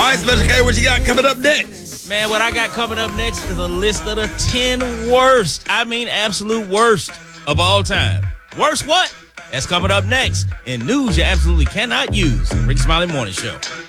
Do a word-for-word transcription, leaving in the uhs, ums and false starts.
right, Special K, what you got coming up next? Man, what I got coming up next is a list of the ten worst, I mean absolute worst of all time. Worst what? That's coming up next in news you absolutely cannot use. Rick Smiley Morning Show.